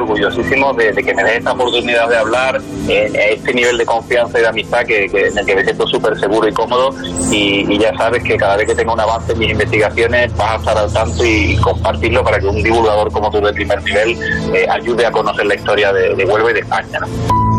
orgullosísimo de que me des esta oportunidad de hablar en este nivel de confianza y de amistad en el que me siento súper seguro y cómodo, y ya sabes que cada vez que tenga un avance en mis investigaciones vas a estar al tanto y compartirlo para que un divulgador como tú de primer nivel ayude a conocer la historia de Huelva y de España, ¿no?